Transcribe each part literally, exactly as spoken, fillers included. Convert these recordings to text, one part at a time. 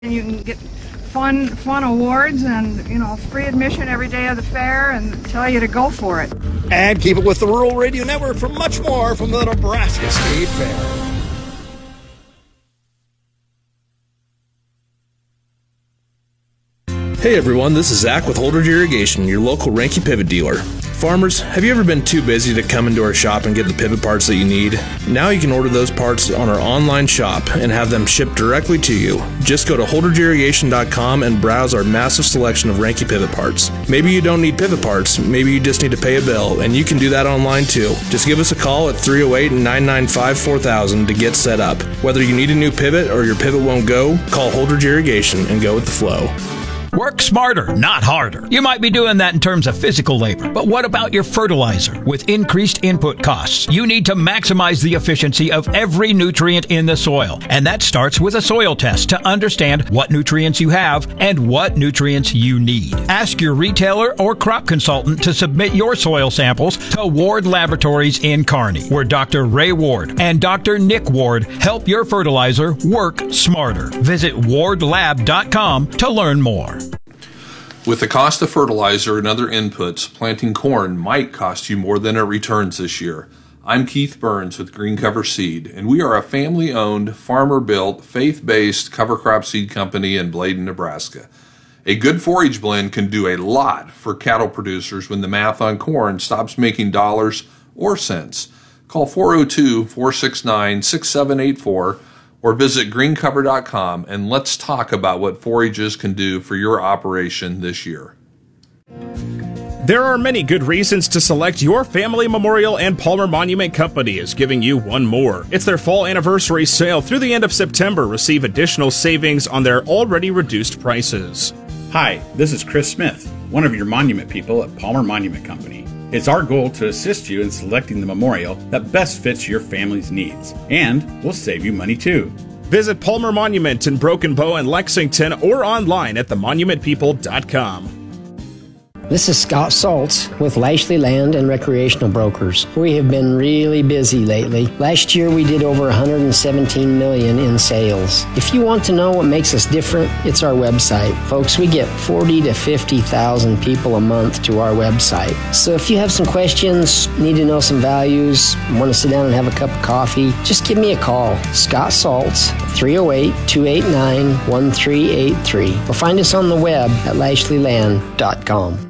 And you can get fun fun awards and, you know, free admission every day of the fair and tell you to go for it. And keep it with the Rural Radio Network for much more from the Nebraska State Fair. Hey everyone, this is Zach with Holdridge Irrigation, your local Ranky pivot dealer. Farmers, have you ever been too busy to come into our shop and get the pivot parts that you need? Now you can order those parts on our online shop and have them shipped directly to you. Just go to holdridge irrigation dot com and browse our massive selection of Ranky pivot parts. Maybe you don't need pivot parts, maybe you just need to pay a bill, and you can do that online too. Just give us a call at three oh eight, nine nine five, four thousand to get set up. Whether you need a new pivot or your pivot won't go, call Holdridge Irrigation and go with the flow. Work smarter, not harder. You might be doing that in terms of physical labor, but what about your fertilizer? With increased input costs, you need to maximize the efficiency of every nutrient in the soil. And that starts with a soil test to understand what nutrients you have and what nutrients you need. Ask your retailer or crop consultant to submit your soil samples to Ward Laboratories in Kearney, where Doctor Ray Ward and Doctor Nick Ward help your fertilizer work smarter. Visit ward lab dot com to learn more. With the cost of fertilizer and other inputs, planting corn might cost you more than it returns this year. I'm Keith Burns with Green Cover Seed, and we are a family-owned, farmer-built, faith-based cover crop seed company in Bladen, Nebraska. A good forage blend can do a lot for cattle producers when the math on corn stops making dollars or cents. Call four oh two, four six nine, six seven eight four or visit green cover dot com and let's talk about what forages can do for your operation this year. There are many good reasons to select your family memorial, and Palmer Monument Company is giving you one more. It's their fall anniversary sale through the end of September. Receive additional savings on their already reduced prices. Hi, this is Chris Smith, one of your monument people at Palmer Monument Company. It's our goal to assist you in selecting the memorial that best fits your family's needs, and we'll save you money too. Visit Palmer Monument in Broken Bow and Lexington or online at the monument people dot com. This is Scott Saltz with Lashley Land and Recreational Brokers. We have been really busy lately. Last year we did over one hundred seventeen million dollars in sales. If you want to know what makes us different, it's our website. Folks, we get forty to fifty thousand people a month to our website. So if you have some questions, need to know some values, want to sit down and have a cup of coffee, just give me a call. Scott Saltz, three oh eight, two eight nine, one three eight three. Or find us on the web at lashley land dot com.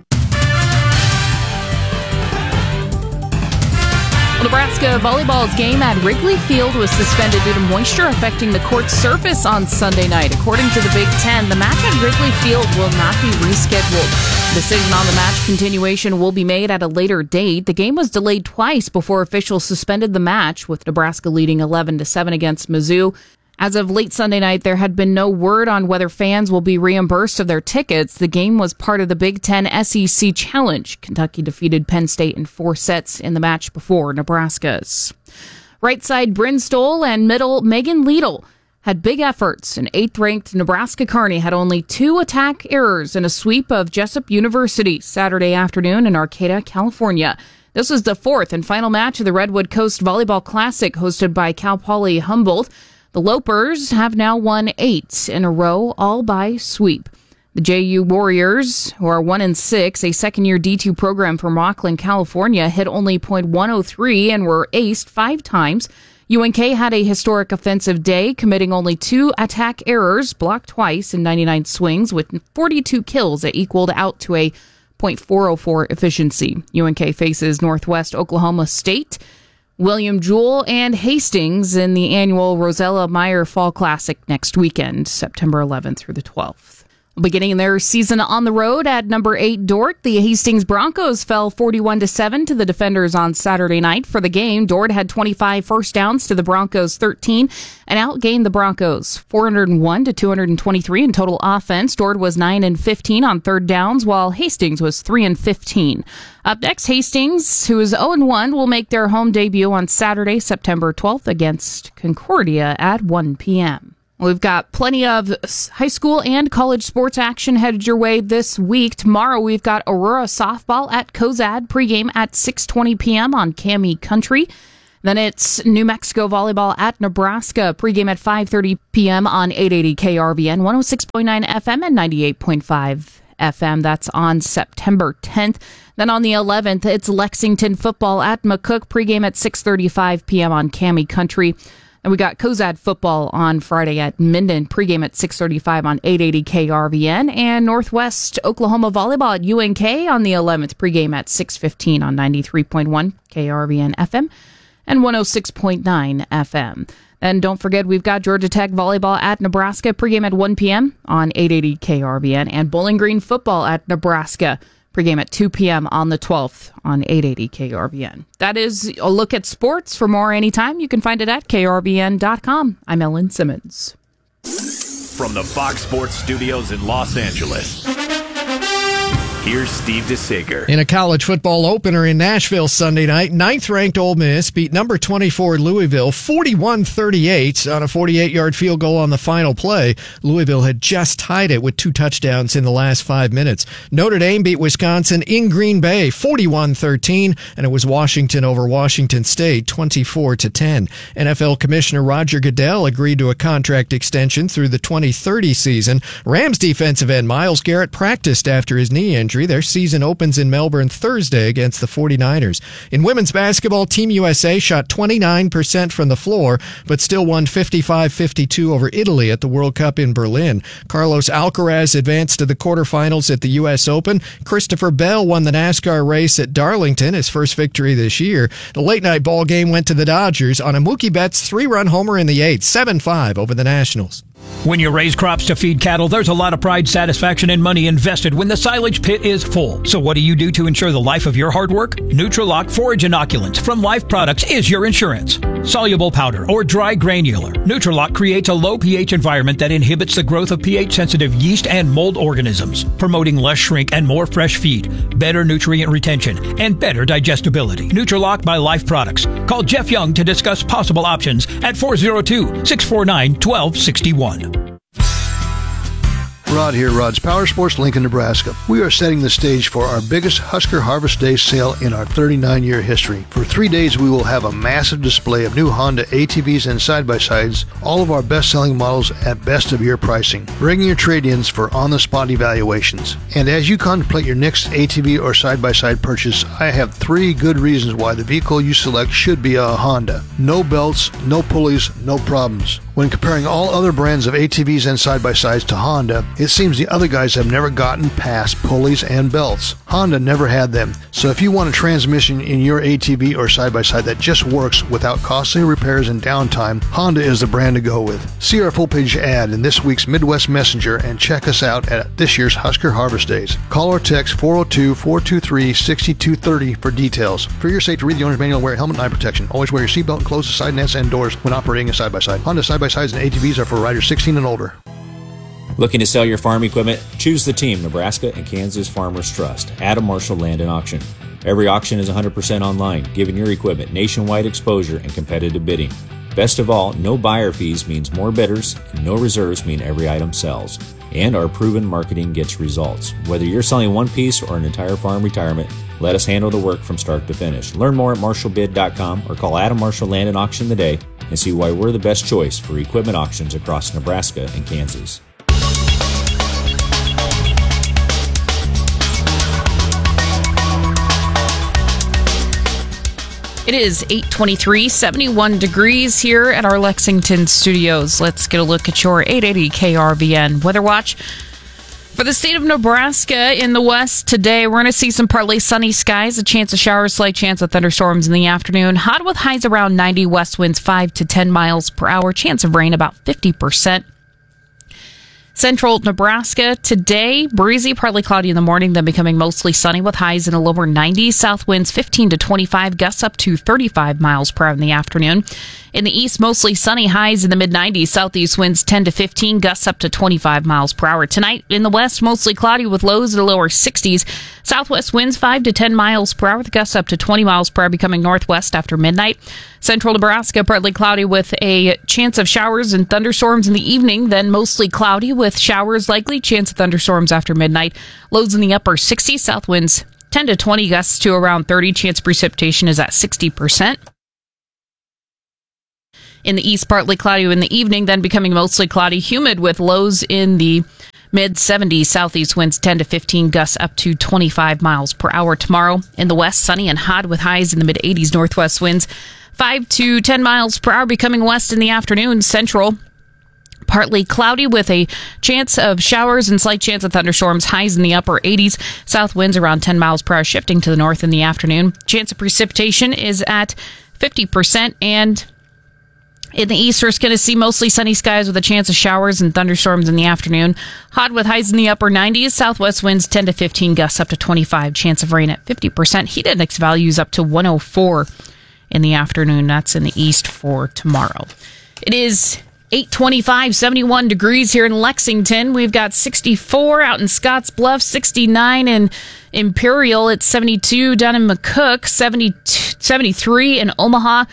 Nebraska volleyball's game at Wrigley Field was suspended due to moisture affecting the court's surface on Sunday night. According to the Big Ten, the match at Wrigley Field will not be rescheduled. Decision on the match continuation will be made at a later date. The game was delayed twice before officials suspended the match, with Nebraska leading eleven to seven against Mizzou. As of late Sunday night, there had been no word on whether fans will be reimbursed of their tickets. The game was part of the Big Ten S E C Challenge. Kentucky defeated Penn State in four sets in the match before Nebraska's. Right side Bryn Stoll and middle Megan Liedl had big efforts. An eighth-ranked Nebraska Kearney had only two attack errors in a sweep of Jessup University Saturday afternoon in Arcata, California. This was the fourth and final match of the Redwood Coast Volleyball Classic hosted by Cal Poly Humboldt. The Lopers have now won eight in a row, all by sweep. The J U Warriors, who are one and six, a second-year D two program from Rocklin, California, hit only point one oh three and were aced five times. U N K had a historic offensive day, committing only two attack errors, blocked twice in ninety-nine swings, with forty-two kills that equaled out to a point four oh four efficiency. U N K faces Northwest Oklahoma State, William Jewell, and Hastings in the annual Rosella Meyer Fall Classic next weekend, September eleventh through the twelfth. Beginning their season on the road at number eight Dordt, the Hastings Broncos fell forty-one to seven to the Defenders on Saturday night. For the game, Dordt had twenty-five first downs to the Broncos thirteen and outgained the Broncos four oh one to two twenty-three in total offense. Dordt was nine and fifteen on third downs, while Hastings was three and fifteen. Up next, Hastings, who is oh and one, will make their home debut on Saturday, September twelfth against Concordia at one p.m. We've got plenty of high school and college sports action headed your way this week. Tomorrow we've got Aurora softball at Cozad, pregame at six twenty p.m. on Cami Country. Then it's New Mexico volleyball at Nebraska. Pregame at five thirty p.m. on eight eighty K R V N, one oh six point nine F M and ninety-eight point five F M. That's on September tenth. Then on the eleventh, it's Lexington football at McCook. Pregame at six thirty-five p.m. on Cami Country. And we got Cozad football on Friday at Minden. Pregame at six thirty-five on eight eighty K R V N. And Northwest Oklahoma volleyball at U N K on the eleventh. Pregame at six fifteen on ninety-three point one K R V N F M and one oh six point nine F M. And don't forget, we've got Georgia Tech volleyball at Nebraska. Pregame at one p.m. on eight eighty K R V N. And Bowling Green football at Nebraska. Pregame at two p.m. on the twelfth on eight eighty K R V N. That is a look at sports. For more anytime, you can find it at K R V N dot com. I'm Ellen Simmons. From the Fox Sports Studios in Los Angeles, here's Steve DeSager. In a college football opener in Nashville Sunday night, ninth-ranked Ole Miss beat number twenty-four Louisville forty-one thirty-eight on a forty-eight-yard field goal on the final play. Louisville had just tied it with two touchdowns in the last five minutes. Notre Dame beat Wisconsin in Green Bay forty-one thirteen, and it was Washington over Washington State twenty-four to ten. N F L Commissioner Roger Goodell agreed to a contract extension through the twenty thirty season. Rams defensive end Myles Garrett practiced after his knee injury. Their season opens in Melbourne Thursday against the forty-niners. In women's basketball, Team U S A shot twenty-nine percent from the floor, but still won fifty-five fifty-two over Italy at the World Cup in Berlin. Carlos Alcaraz advanced to the quarterfinals at the U S Open. Christopher Bell won the NASCAR race at Darlington, his first victory this year. The late-night ball game went to the Dodgers on a Mookie Betts three-run homer in the eighth, seven five over the Nationals. When you raise crops to feed cattle, there's a lot of pride, satisfaction, and money invested when the silage pit is full. So what do you do to ensure the life of your hard work? Nutrilock Forage Inoculants from Life Products is your insurance. Soluble powder or dry granular, Nutrilock creates a low pH environment that inhibits the growth of pH-sensitive yeast and mold organisms, promoting less shrink and more fresh feed, better nutrient retention, and better digestibility. Nutrilock by Life Products. Call Jeff Young to discuss possible options at four oh two, six four nine, one two six one. Rod here, Rod's Power Sports, Lincoln, Nebraska. We are setting the stage for our biggest Husker Harvest Day sale in our thirty-nine-year history. For three days, we will have a massive display of new Honda A T Vs and side-by-sides, all of our best-selling models at best-of-year pricing. Bring your trade-ins for on-the-spot evaluations. And as you contemplate your next A T V or side-by-side purchase, I have three good reasons why the vehicle you select should be a Honda. No belts, no pulleys, no problems. When comparing all other brands of A T Vs and side-by-sides to Honda, it seems the other guys have never gotten past pulleys and belts. Honda never had them. So if you want a transmission in your A T V or side-by-side that just works without costly repairs and downtime, Honda is the brand to go with. See our full-page ad in this week's Midwest Messenger and check us out at this year's Husker Harvest Days. Call or text four oh two, four two three, six two three oh for details. For your safety, read the owner's manual, wear a helmet and eye protection. Always wear your seatbelt and close the side nets and doors when operating a side-by-side. Honda side-by-sides and A T Vs are for riders sixteen and older. Looking to sell your farm equipment? Choose the team Nebraska and Kansas Farmers Trust. Adam Marshall Land and Auction. Every auction is one hundred percent online, giving your equipment nationwide exposure and competitive bidding. Best of all, no buyer fees means more bidders, and no reserves mean every item sells. And our proven marketing gets results. Whether you're selling one piece or an entire farm retirement, let us handle the work from start to finish. Learn more at marshall bid dot com or call Adam Marshall Land and Auction today and see why we're the best choice for equipment auctions across Nebraska and Kansas. It is eight twenty-three, seventy-one degrees here at our Lexington studios. Let's get a look at your eight eighty K R V N Weather Watch. For the state of Nebraska in the west today, we're going to see some partly sunny skies, a chance of showers, slight chance of thunderstorms in the afternoon. Hot with highs around ninety, west winds five to ten miles per hour, chance of rain about fifty percent. Central Nebraska today, breezy, partly cloudy in the morning, then becoming mostly sunny with highs in the lower nineties. South winds fifteen to twenty-five, gusts up to thirty-five miles per hour in the afternoon. In the east, mostly sunny, highs in the mid nineties. Southeast winds ten to fifteen, gusts up to twenty-five miles per hour. Tonight in the west, mostly cloudy with lows in the lower sixties. Southwest winds five to ten miles per hour, with gusts up to twenty miles per hour, becoming northwest after midnight. Central Nebraska, partly cloudy with a chance of showers and thunderstorms in the evening, then mostly cloudy with showers likely, chance of thunderstorms after midnight. Lows in the upper sixties, south winds ten to twenty, gusts to around thirty, chance of precipitation is at sixty percent. In the east, partly cloudy in the evening, then becoming mostly cloudy, humid with lows in the mid seventies. Southeast winds ten to fifteen, gusts up to twenty-five miles per hour tomorrow. In the west, sunny and hot with highs in the mid eighties. Northwest winds five to ten miles per hour, becoming west in the afternoon. Central, partly cloudy with a chance of showers and slight chance of thunderstorms. Highs in the upper eighties. South winds around ten miles per hour, shifting to the north in the afternoon. Chance of precipitation is at fifty percent. And in the east, we're going to see mostly sunny skies with a chance of showers and thunderstorms in the afternoon. Hot with highs in the upper nineties. Southwest winds ten to fifteen, gusts up to twenty-five. Chance of rain at fifty percent. Heat index values up to one oh four in the afternoon. That's in the east for tomorrow. It is eight twenty-five, seventy-one degrees here in Lexington. We've got sixty-four out in Scotts Bluff, sixty-nine in Imperial. It's seventy-two down in McCook, seventy, seventy-three in Omaha,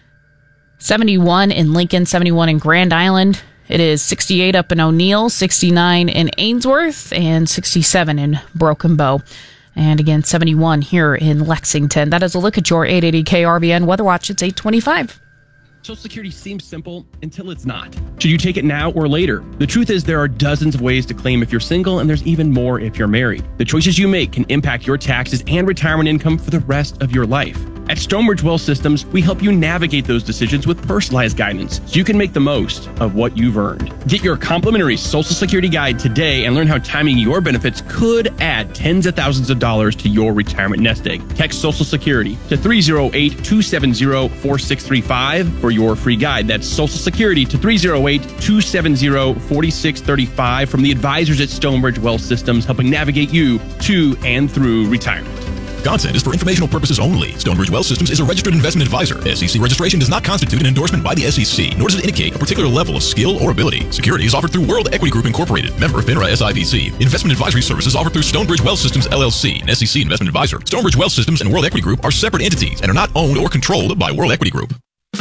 seventy-one in Lincoln, seventy-one in Grand Island. It is sixty-eight up in O'Neill, sixty-nine in Ainsworth, and sixty-seven in Broken Bow. And again, seventy-one here in Lexington. That is a look at your eight eighty K R V N Weather Watch. It's eight twenty-five. Social Security seems simple until it's not. Should you take it now or later? The truth is there are dozens of ways to claim if you're single, and there's even more if you're married. The choices you make can impact your taxes and retirement income for the rest of your life. At Stonebridge Wealth Systems, we help you navigate those decisions with personalized guidance so you can make the most of what you've earned. Get your complimentary Social Security guide today and learn how timing your benefits could add tens of thousands of dollars to your retirement nest egg. Text Social Security to three oh eight, two seven oh, four six three five for your free guide. That's Social Security to three oh eight, two seven oh, four six three five from the advisors at Stonebridge Wealth Systems, helping navigate you to and through retirement. Content is for informational purposes only. Stonebridge Wealth Systems is a registered investment advisor. S E C registration does not constitute an endorsement by the S E C, nor does it indicate a particular level of skill or ability. Securities offered through World Equity Group Incorporated, member FINRA S I B C. Investment advisory services offered through Stonebridge Wealth Systems L L C, an S E C investment advisor. Stonebridge Wealth Systems and World Equity Group are separate entities and are not owned or controlled by World Equity Group.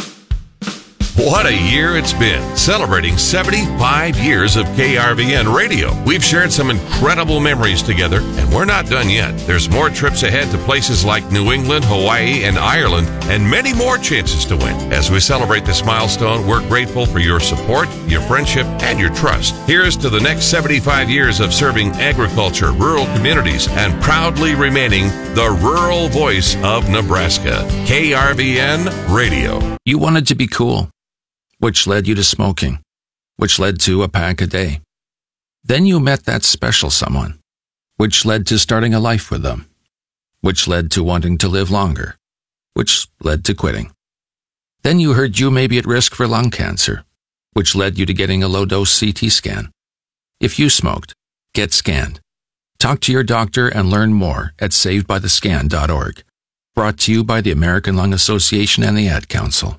What a year it's been, celebrating seventy-five years of K R V N radio. We've shared some incredible memories together, and we're not done yet. There's more trips ahead to places like New England, Hawaii, and Ireland, and many more chances to win. As we celebrate this milestone, we're grateful for your support, your friendship, and your trust. Here's to the next seventy-five years of serving agriculture, rural communities, and proudly remaining the rural voice of Nebraska. K R V N Radio. You wanted to be cool, which led you to smoking, which led to a pack a day. Then you met that special someone, which led to starting a life with them, which led to wanting to live longer, which led to quitting. Then you heard you may be at risk for lung cancer, which led you to getting a low-dose C T scan. If you smoked, get scanned. Talk to your doctor and learn more at saved by the scan dot org. Brought to you by the American Lung Association and the Ad Council.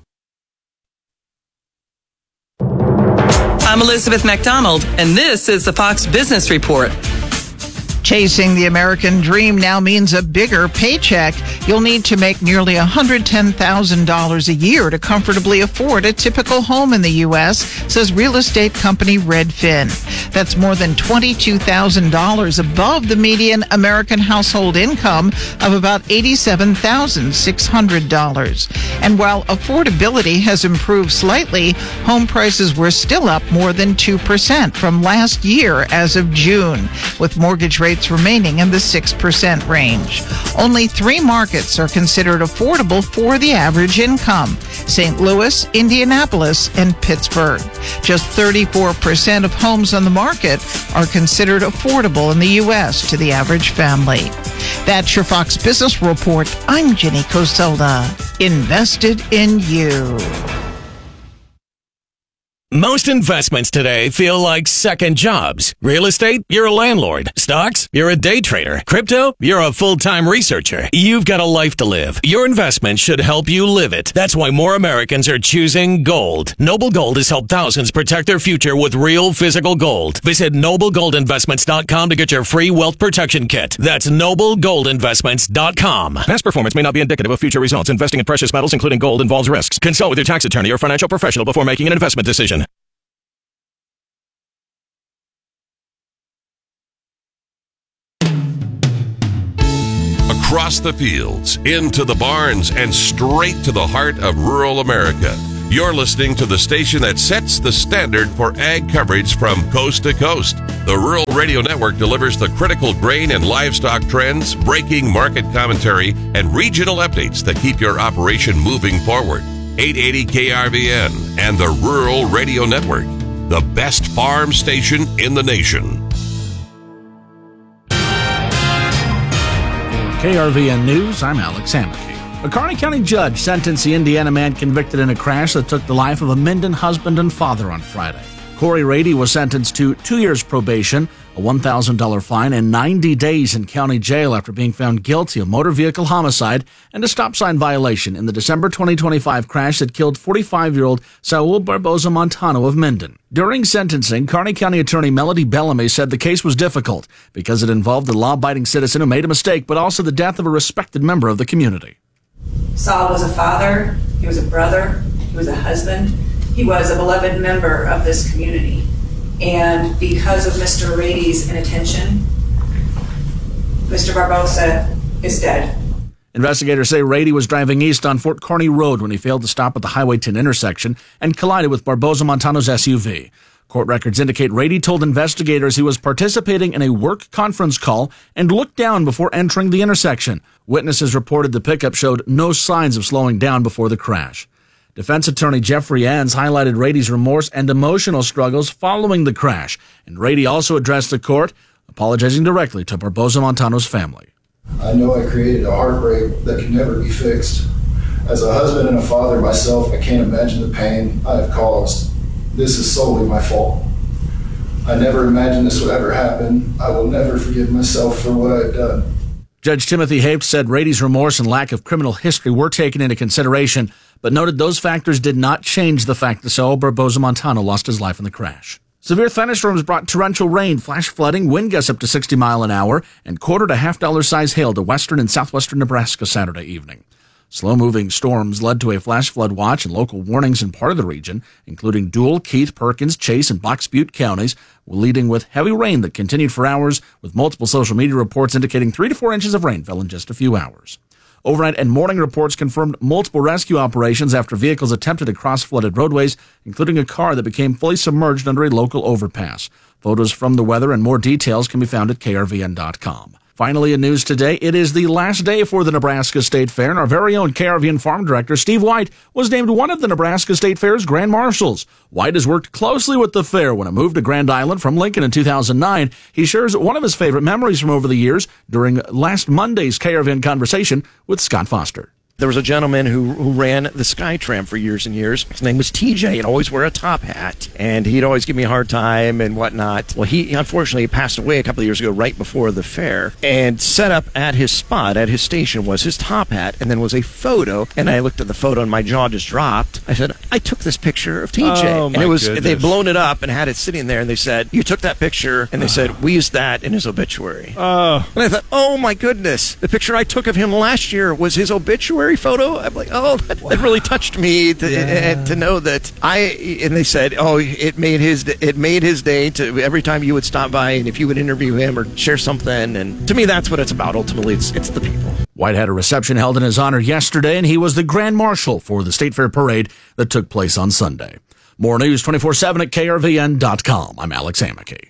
I'm Elizabeth McDonald, and this is the Fox Business Report. Chasing the American dream now means a bigger paycheck. You'll need to make nearly one hundred ten thousand dollars a year to comfortably afford a typical home in the U S, says real estate company Redfin. That's more than twenty-two thousand dollars above the median American household income of about eighty-seven thousand six hundred dollars. And while affordability has improved slightly, home prices were still up more than two percent from last year as of June, with mortgage rates remaining in the six percent range. Only three markets are considered affordable for the average income: Saint Louis, Indianapolis, and Pittsburgh. Just thirty-four percent of homes on the market are considered affordable in the U S to the average family. That's your Fox Business Report. I'm Jenny Coselda. Invested in you. Most investments today feel like second jobs. Real estate, you're a landlord. Stocks, you're a day trader. Crypto, you're a full-time researcher. You've got a life to live. Your investment should help you live it. That's why more Americans are choosing gold. Noble Gold has helped thousands protect their future with real physical gold. Visit noble gold investments dot com to get your free wealth protection kit. That's noble gold investments dot com. Past performance may not be indicative of future results. Investing in precious metals, including gold, involves risks. Consult with your tax attorney or financial professional before making an investment decision. Across the fields, into the barns, and straight to the heart of rural America. You're listening to the station that sets the standard for ag coverage from coast to coast. The Rural Radio Network delivers the critical grain and livestock trends, breaking market commentary, and regional updates that keep your operation moving forward. eight eighty K R V N and the Rural Radio Network, the best farm station in the nation. K R V N News, I'm Alex Hamilton. A Kearney County judge sentenced the Indiana man convicted in a crash that took the life of a Minden husband and father on Friday. Corey Rady was sentenced to two years probation, a one thousand dollars fine, and ninety days in county jail after being found guilty of motor vehicle homicide and a stop sign violation in the December twenty twenty-five crash that killed forty-five-year-old Saul Barboza Montano of Minden. During sentencing, Kearney County Attorney Melody Bellamy said the case was difficult because it involved a law-abiding citizen who made a mistake, but also the death of a respected member of the community. Saul was a father, he was a brother, he was a husband, he was a beloved member of this community. And because of Mister Rady's inattention, Mister Barboza is dead. Investigators say Rady was driving east on Fort Kearney Road when he failed to stop at the Highway ten intersection and collided with Barboza Montano's S U V. Court records indicate Rady told investigators he was participating in a work conference call and looked down before entering the intersection. Witnesses reported the pickup showed no signs of slowing down before the crash. Defense attorney Jeffrey Enns highlighted Rady's remorse and emotional struggles following the crash, and Rady also addressed the court, apologizing directly to Barboza Montano's family. I know I created a heartbreak that can never be fixed. As a husband and a father myself, I can't imagine the pain I have caused. This is solely my fault. I never imagined this would ever happen. I will never forgive myself for what I've done. Judge Timothy Haft said Rady's remorse and lack of criminal history were taken into consideration, but noted those factors did not change the fact that Saul Barboza Montano lost his life in the crash. Severe thunderstorms brought torrential rain, flash flooding, wind gusts up to sixty miles an hour, and quarter to half dollar size hail to western and southwestern Nebraska Saturday evening. Slow-moving storms led to a flash flood watch and local warnings in part of the region, including Dual, Keith, Perkins, Chase, and Box Butte counties, leading with heavy rain that continued for hours, with multiple social media reports indicating three to four inches of rain fell in just a few hours. Overnight and morning reports confirmed multiple rescue operations after vehicles attempted to cross flooded roadways, including a car that became fully submerged under a local overpass. Photos from the weather and more details can be found at K R V N dot com. Finally, in news today, it is the last day for the Nebraska State Fair, and our very own K R V N Farm Director, Steve White, was named one of the Nebraska State Fair's Grand Marshals. White has worked closely with the fair when it moved to Grand Island from Lincoln in two thousand nine. He shares one of his favorite memories from over the years during last Monday's K R V N Conversation with Scott Foster. There was a gentleman who, who ran the SkyTram for years and years. His name was T J. He'd always wear a top hat, and he'd always give me a hard time and whatnot. Well, he unfortunately passed away a couple of years ago right before the fair, and set up at his spot, at his station, was his top hat, and then was a photo, and I looked at the photo and my jaw just dropped. I said, I took this picture of T J. Oh, and it was goodness. they'd blown it up and had it sitting there, and they said, you took that picture, and they said, we used that in his obituary. Oh. And I thought, oh my goodness, the picture I took of him last year was his obituary photo? I'm like, oh, that, that really touched me to, Yeah. uh, to know that I. And they said, oh, it made his it made his day to every time you would stop by and if you would interview him or share something. And to me, that's what it's about. Ultimately, it's it's the people. White had a reception held in his honor yesterday, and he was the Grand Marshal for the State Fair Parade that took place on Sunday. More news twenty-four seven at K R V N dot com. I'm Alex Hamake.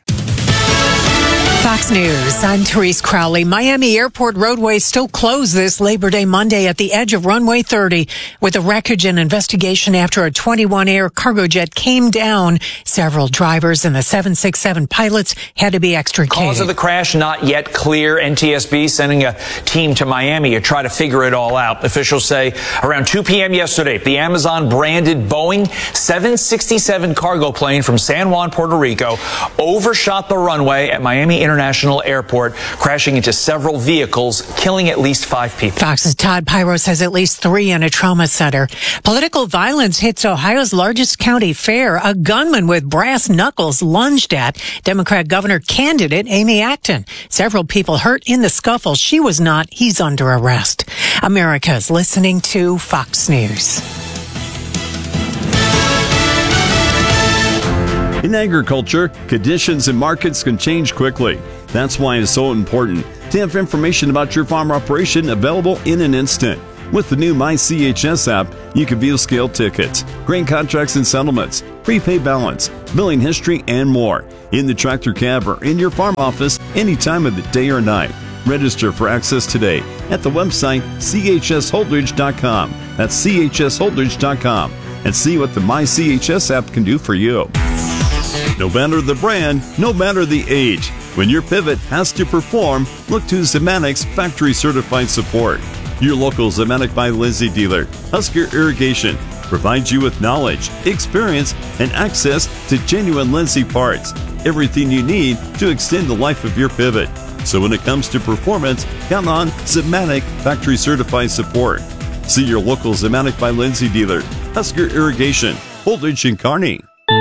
Fox News, I'm Therese Crowley. Miami Airport roadway still closed this Labor Day Monday at the edge of runway thirty with a wreckage and investigation after a twenty-one Air cargo jet came down. Several drivers and the seven sixty-seven pilots had to be extricated. Cause of the crash not yet clear. N T S B sending a team to Miami to try to figure it all out. Officials say around two p.m. yesterday, the Amazon branded Boeing seven sixty-seven cargo plane from San Juan, Puerto Rico, overshot the runway at Miami International International Airport, crashing into several vehicles, killing at least five people. Fox's Todd Pyros has at least three in a trauma center. Political violence hits Ohio's largest county fair. A gunman with brass knuckles lunged at Democrat governor candidate Amy Acton. Several people hurt in the scuffle. She was not. He's under arrest. America's listening to Fox News. In agriculture, conditions and markets can change quickly. That's why it's so important to have information about your farm operation available in an instant. With the new My C H S app, you can view scale tickets, grain contracts and settlements, prepay balance, billing history, and more in the tractor cab or in your farm office any time of the day or night. Register for access today at the website C H S Holdridge dot com. That's C H S Holdridge dot com. And see what the My C H S app can do for you. No matter the brand, no matter the age, when your pivot has to perform, look to Zemanic's factory certified support. Your local Zematic by Lindsay dealer, Husker Irrigation, provides you with knowledge, experience, and access to genuine Lindsay parts. Everything you need to extend the life of your pivot. So when it comes to performance, count on Zematic factory certified support. See your local Zematic by Lindsay dealer, Husker Irrigation, Holdridge and Kearney.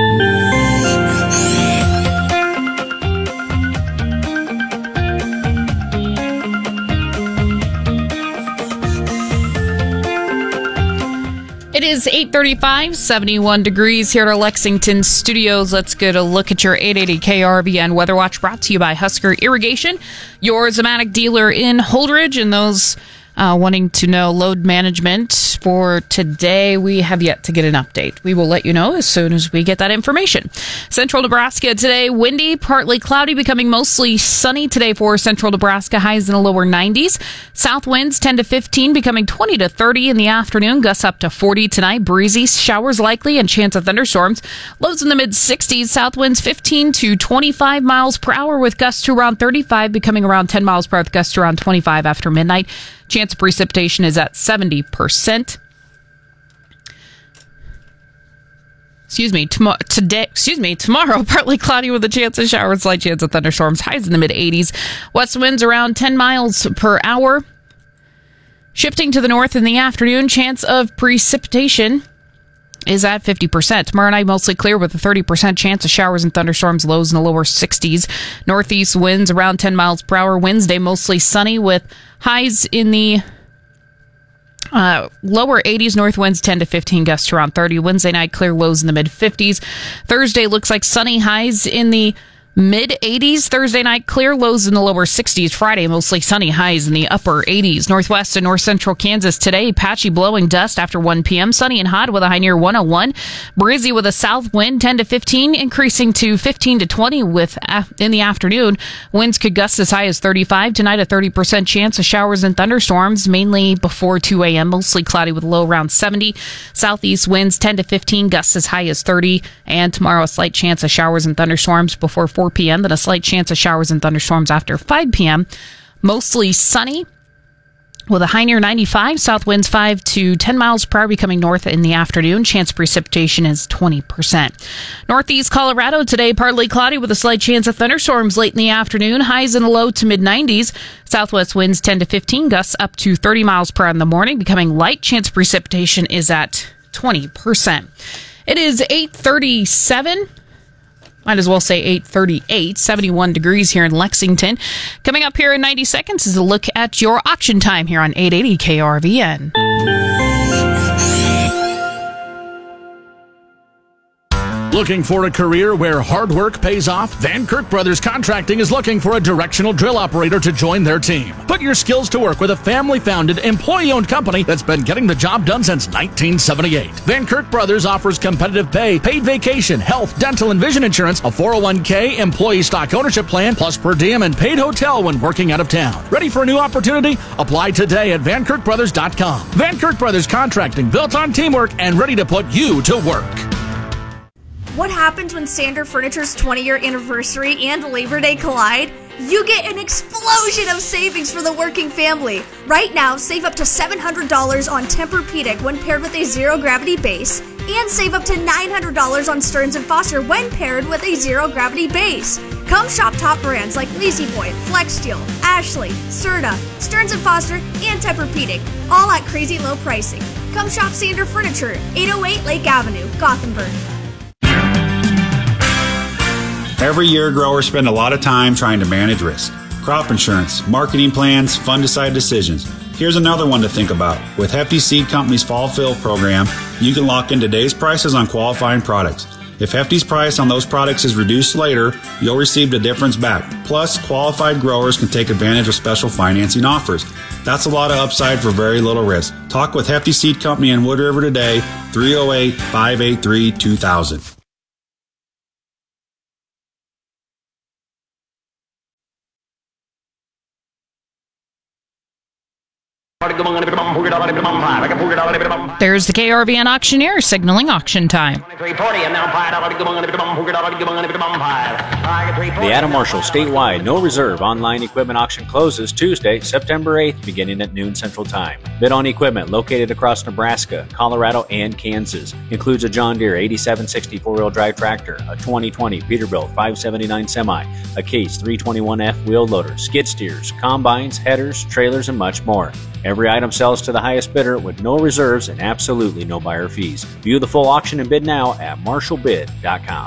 It is eight thirty-five, seventy-one degrees here at our Lexington studios. Let's get a look at your eight eighty K R V N Weather Watch, brought to you by Husker Irrigation, your Zematic dealer in Holdridge. And those uh, wanting to know load management for today, we have yet to get an update. We will let you know as soon as we get that information. Central Nebraska today, windy, partly cloudy, becoming mostly sunny today for central Nebraska, highs in the lower nineties. South winds ten to fifteen, becoming twenty to thirty in the afternoon, gusts up to forty tonight. Breezy, showers likely, and chance of thunderstorms. Lows in the mid sixties, south winds fifteen to twenty-five miles per hour with gusts to around thirty-five, becoming around ten miles per hour with gusts to around twenty-five after midnight. Chance of precipitation is at seventy percent. Excuse me, tom- today, excuse me, tomorrow, partly cloudy with a chance of showers, slight chance of thunderstorms, highs in the mid eighties. West winds around ten miles per hour. Shifting to the north in the afternoon, chance of precipitation is at fifty percent. Tomorrow night, mostly clear with a thirty percent chance of showers and thunderstorms, lows in the lower sixties. Northeast winds around ten miles per hour. Wednesday, mostly sunny with highs in the Uh, lower eighties, north winds ten to fifteen, gusts around thirty. Wednesday night, clear, lows in the mid fifties. Thursday looks like sunny, highs in the mid eighties. Thursday night, clear, lows in the lower sixties. Friday, mostly sunny, highs in the upper eighties. Northwest and north central Kansas today, patchy blowing dust after one p.m. Sunny and hot with a high near one oh one. Breezy with a south wind ten to fifteen, increasing to fifteen to twenty with uh, in the afternoon. Winds could gust as high as thirty-five. Tonight, a thirty percent chance of showers and thunderstorms, mainly before two a.m. Mostly cloudy with a low around seventy. Southeast winds ten to fifteen, gusts as high as thirty. And tomorrow, a slight chance of showers and thunderstorms before four p.m., then a slight chance of showers and thunderstorms after five p.m. Mostly sunny with a high near ninety-five. South winds five to ten miles per hour, becoming north in the afternoon. Chance of precipitation is twenty percent. Northeast Colorado today, partly cloudy with a slight chance of thunderstorms late in the afternoon. Highs in the low to mid nineties. Southwest winds ten to fifteen, gusts up to thirty miles per hour in the morning, becoming light. Chance of precipitation is at twenty percent. It is eight thirty-seven. Might as well say eight thirty-eight, seventy-one degrees here in Lexington. Coming up here in ninety seconds is a look at your auction time here on eight eighty K R V N. Looking for a career where hard work pays off? Van Kirk Brothers Contracting is looking for a directional drill operator to join their team. Put your skills to work with a family-founded, employee-owned company that's been getting the job done since nineteen seventy-eight. Van Kirk Brothers offers competitive pay, paid vacation, health, dental, and vision insurance, a four oh one k, employee stock ownership plan, plus per diem and paid hotel when working out of town. Ready for a new opportunity? Apply today at van kirk brothers dot com. Van Kirk Brothers Contracting, built on teamwork and ready to put you to work. What happens when Standard Furniture's twenty-year anniversary and Labor Day collide? You get an explosion of savings for the working family. Right now, save up to seven hundred dollars on Tempur-Pedic when paired with a zero-gravity base, and save up to nine hundred dollars on Stearns and Foster when paired with a zero-gravity base. Come shop top brands like La-Z-Boy, FlexSteel, Ashley, Serta, Stearns and Foster, and Tempur-Pedic, all at crazy low pricing. Come shop Standard Furniture, eight oh eight Lake Avenue, Gothenburg. Every year, growers spend a lot of time trying to manage risk. Crop insurance, marketing plans, fungicide decisions. Here's another one to think about. With Hefty Seed Company's Fall Fill program, you can lock in today's prices on qualifying products. If Hefty's price on those products is reduced later, you'll receive the difference back. Plus, qualified growers can take advantage of special financing offers. That's a lot of upside for very little risk. Talk with Hefty Seed Company in Wood River today, three oh eight, five eight three, two thousand. There's the K R V N auctioneer signaling auction time. The Adam Marshall statewide no reserve online equipment auction closes Tuesday, September eighth, beginning at noon Central Time. Bid on equipment located across Nebraska, Colorado, and Kansas. Includes a John Deere eighty-seven sixty four-wheel drive tractor, a twenty twenty Peterbilt five seventy-nine semi, a Case three twenty-one F wheel loader, skid steers, combines, headers, trailers, and much more. Every item sells to the highest bidder with no reserves and absolutely no buyer fees. View the full auction and bid now at marshall bid dot com.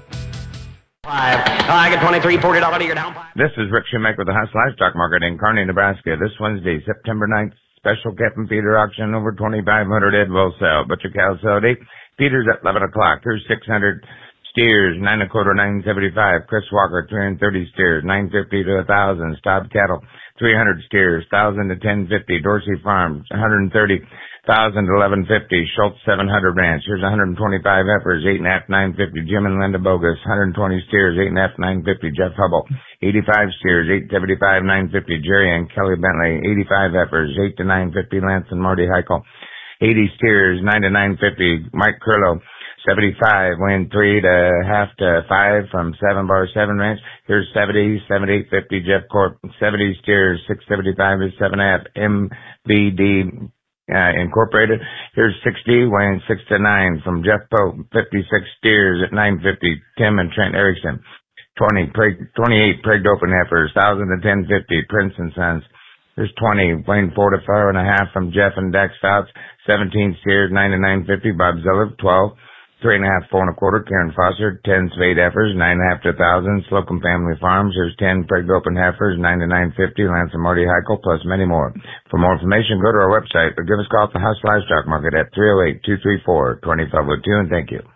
I get twenty-three, forty dollars a year down. This is Rick Shoemaker with the House Livestock Market in Kearney, Nebraska. This Wednesday, September ninth, special calf and feeder auction over twenty-five hundred head will sell. Butcher cows sell at eight. Feeders at eleven o'clock. Here's six hundred steers, nine and a quarter, nine seventy-five. Chris Walker, three hundred thirty steers, nine fifty to a thousand. Stobbed cattle, three hundred steers, thousand to ten fifty. Dorsey Farms, one hundred thirty thousand to eleven fifty. Schultz, seven hundred Ranch. Here's one hundred twenty-five heifers, eight and a half, nine fifty. Jim and Linda Bogus, one hundred twenty steers, eight and a half, nine fifty. Jeff Hubble, eighty-five steers, eight seventy-five, nine fifty. Jerry and Kelly Bentley, eighty-five heifers, eight to nine fifty. Lance and Marty Heichel, eighty steers, nine to nine fifty. Mike Curlow, seventy-five, weighing three to half to five from seven bar seven ranch. Here's seventy, seventy-eight fifty. Jeff Corp, seventy steers, six seventy-five is seven and a half. M B D uh, Incorporated. Here's sixty, weighing six to nine from Jeff Pope, fifty-six steers at nine fifty. Tim and Trent Erickson, twenty, preg, twenty-eight pregged open heifers, one thousand to ten fifty. Prince and Sons. There's twenty, weighing four to four and a half from Jeff and Dax Fouts, seventeen steers, nine to nine fifty. Bob Zeller, twelve. Three and a half, four and a quarter, Karen Foster, ten spade heifers, nine and a half to a thousand, Slocum Family Farms, there's ten pregnant open heifers, nine to nine fifty, Lance and Marty Heichel, plus many more. For more information, go to our website or give us a call at the House Livestock Market at three oh eight, two three four, two five oh two, and thank you.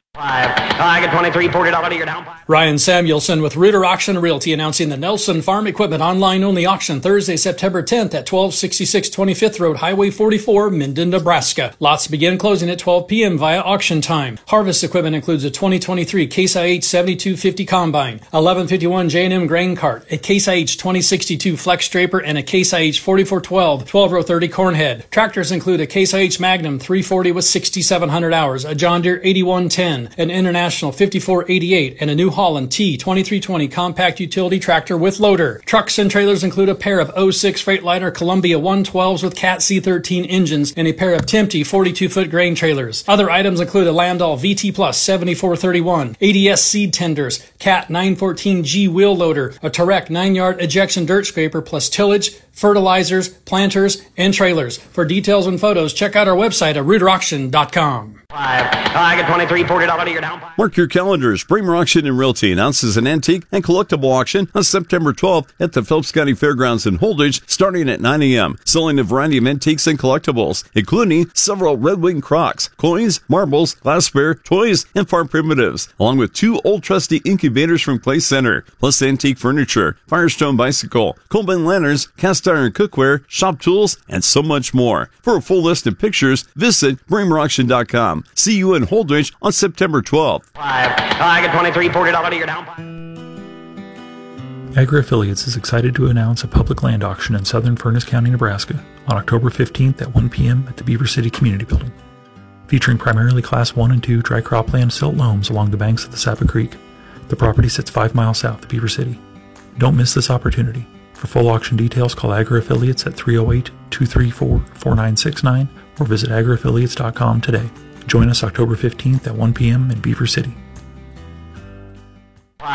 I get twenty-three, forty dollars a year down. Ryan Samuelson with Reuter Auction Realty announcing the Nelson Farm Equipment online only auction Thursday, September tenth at twelve sixty-six twenty-fifth Road, Highway forty-four, Minden, Nebraska. Lots begin closing at twelve p.m. via auction time. Harvest equipment includes a twenty twenty-three Case I H seventy-two fifty combine, eleven fifty-one J and M grain cart, a Case I H twenty sixty-two flex draper, and a Case I H forty-four twelve twelve row thirty corn head. Tractors include a Case I H Magnum three forty with sixty-seven hundred hours, a John Deere eighty-one ten, an International fifty-four eighty-eight, and a New Holland T twenty-three twenty compact utility tractor with loader. Trucks and trailers include a pair of oh six Freightliner Columbia one twelves with Cat C thirteen engines and a pair of Tempe forty-two foot grain trailers. Other items include a Landau V T Plus seventy-four thirty-one, A D S seed tenders, Cat nine fourteen G wheel loader, a Tarek nine yard ejection dirt scraper plus tillage, fertilizers, planters, and trailers. For details and photos, check out our website at reuter auction dot com. I get twenty-three, forty dollars a year down. Mark your calendars. Bramer Auction and Realty announces an antique and collectible auction on September twelfth at the Phelps County Fairgrounds in Holdridge, starting at nine a.m., selling a variety of antiques and collectibles, including several Red Wing Crocs, coins, marbles, glassware, toys, and farm primitives, along with two old trusty incubators from Clay Center, plus antique furniture, Firestone bicycle, Coleman lanterns, cast iron cookware, shop tools, and so much more. For a full list of pictures, visit bramer auction dot com. See you in Holdridge on September twelfth. I get twenty-three, forty dollars a year down. Agri Affiliates is excited to announce a public land auction in southern Furness County, Nebraska on October fifteenth at one p.m. at the Beaver City Community Building. Featuring primarily Class one and two dry cropland silt loams along the banks of the Sapa Creek, the property sits five miles south of Beaver City. Don't miss this opportunity. For full auction details, call Agri Affiliates at three oh eight, two three four, four nine six nine or visit agri affiliates dot com today. Join us October fifteenth at one p.m. in Beaver City. Five.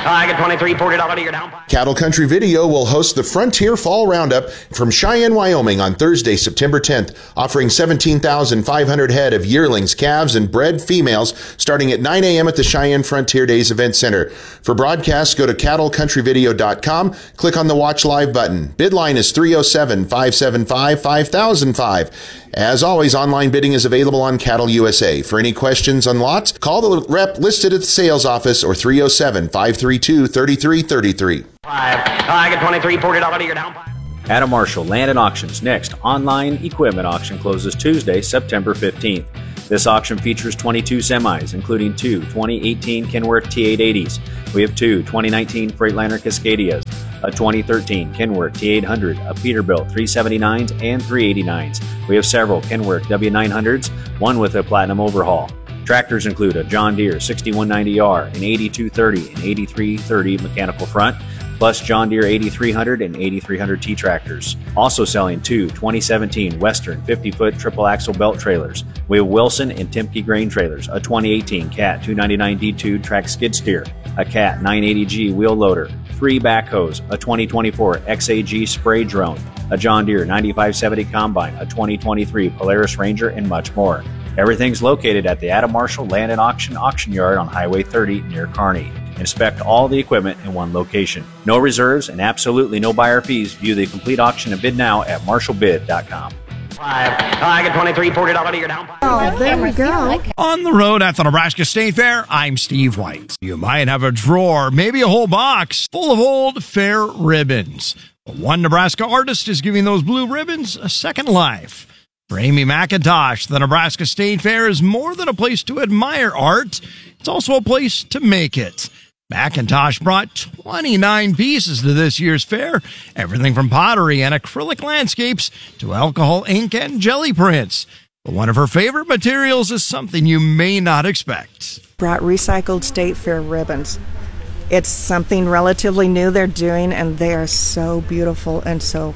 I get twenty-three, forty dollars to your down payment. Cattle Country Video will host the Frontier Fall Roundup from Cheyenne, Wyoming on Thursday, September tenth, offering seventeen thousand five hundred head of yearlings, calves, and bred females starting at nine a.m. at the Cheyenne Frontier Days Event Center. For broadcasts, go to cattle country video dot com, click on the Watch Live button. Bid line is three oh seven, five seven five, five thousand five. As always, online bidding is available on Cattle U S A. For any questions on lots, call the rep listed at the sales office or three oh seven, five three two, three three three three. Five. I get twenty-three, forty dollars to your down payment. Adam Marshall Land and Auctions next online equipment auction closes Tuesday, September fifteenth. This auction features twenty-two semis, including two twenty eighteen Kenworth T eight eighties. We have two twenty nineteen Freightliner Cascadias, a twenty thirteen Kenworth T eight hundred, a Peterbilt three seventy-nines and three eighty-nines. We have several Kenworth W nine hundreds, one with a platinum overhaul. Tractors include a John Deere sixty-one ninety R, an eighty-two thirty, and eighty-three thirty mechanical front, plus John Deere eighty-three hundred and eighty-three hundred T tractors. Also selling two twenty seventeen Western fifty-foot triple axle belt trailers. We have Wilson and Timke grain trailers, a twenty eighteen Cat two ninety-nine D two track skid steer, a Cat nine eighty G wheel loader, three backhoes, a twenty twenty-four X A G spray drone, a John Deere ninety-five seventy combine, a twenty twenty-three Polaris Ranger, and much more. Everything's located at the Adam Marshall Land and Auction Auction Yard on Highway thirty near Kearney. Inspect all the equipment in one location. No reserves and absolutely no buyer fees. View the complete auction and bid now at marshall bid dot com. Five. I get twenty-three, forty dollars to your down payment. Oh, there we go. On the road at the Nebraska State Fair, I'm Steve White. You might have a drawer, maybe a whole box, full of old fair ribbons. But one Nebraska artist is giving those blue ribbons a second life. For Amy McIntosh, the Nebraska State Fair is more than a place to admire art. It's also a place to make it. McIntosh brought twenty-nine pieces to this year's fair, everything from pottery and acrylic landscapes to alcohol ink and jelly prints. But one of her favorite materials is something you may not expect. Brought recycled State Fair ribbons. It's something relatively new they're doing, and they are so beautiful and so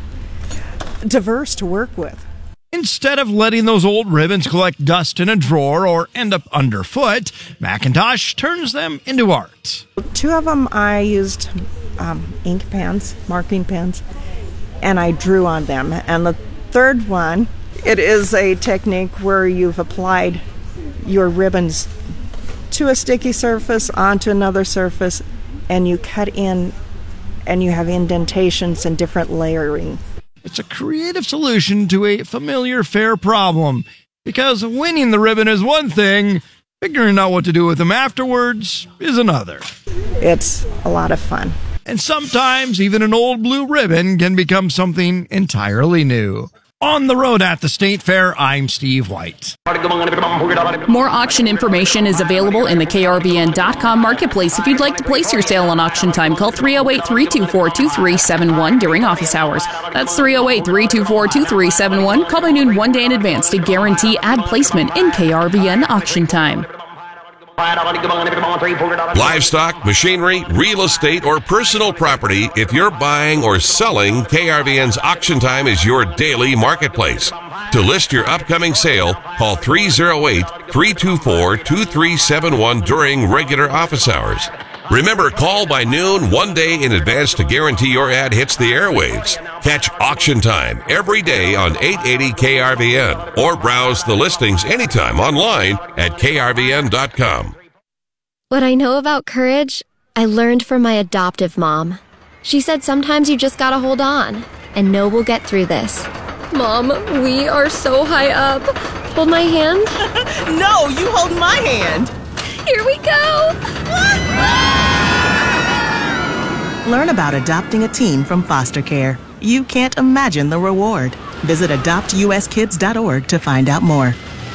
diverse to work with. Instead of letting those old ribbons collect dust in a drawer or end up underfoot, McIntosh turns them into art. Two of them I used um, ink pens, marking pens, and I drew on them. And the third one, it is a technique where you've applied your ribbons to a sticky surface, onto another surface, and you cut in and you have indentations and different layering. It's a creative solution to a familiar fair problem, because winning the ribbon is one thing, figuring out what to do with them afterwards is another. It's a lot of fun. And sometimes even an old blue ribbon can become something entirely new. On the road at the State Fair, I'm Steve White. More auction information is available in the K R V N dot com marketplace. If you'd like to place your sale on auction time, call three oh eight, three two four, two three seven one during office hours. That's three oh eight, three two four, two three seven one. Call by noon one day in advance to guarantee ad placement in K R V N auction time. Livestock, machinery, real estate, or personal property, if you're buying or selling, K R V N's Auction Time is your daily marketplace. To list your upcoming sale, call three oh eight, three two four, two three seven one during regular office hours. Remember, call by noon one day in advance to guarantee your ad hits the airwaves. Catch Auction Time every day on eight eighty K R V N or browse the listings anytime online at K R V N dot com. What I know about courage, I learned from my adoptive mom. She said sometimes you just gotta hold on and know we'll get through this. Mom, we are so high up. Hold my hand. No, you hold my hand. Here we go. Learn about adopting a teen from foster care. You can't imagine the reward. Visit adopt U S kids dot org to find out more.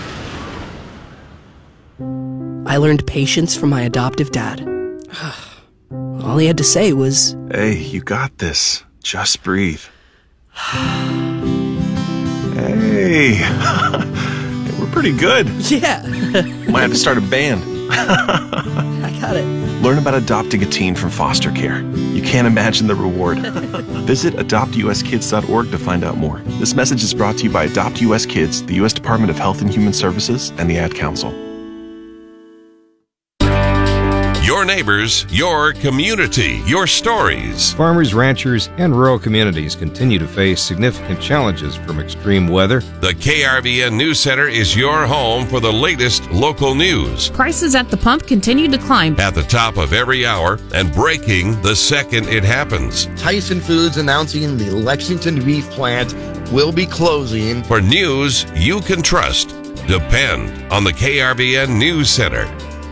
I learned patience from my adoptive dad. All he had to say was, "Hey, you got this. Just breathe." Hey, we're pretty good. Yeah. Might have to start a band. I got it. Learn about adopting a teen from foster care. You can't imagine the reward. Visit adopt U S kids dot org to find out more. This message is brought to you by Adopt U S Kids, the U S Department of Health and Human Services, and the Ad Council. You're your neighbors, your community, your stories. Farmers, ranchers, and rural communities continue to face significant challenges from extreme weather. The K R V N News Center is your home for the latest local news. Prices at the pump continue to climb. At the top of every hour and breaking the second it happens. Tyson Foods announcing the Lexington beef plant will be closing. For news you can trust, depend on the K R V N News Center.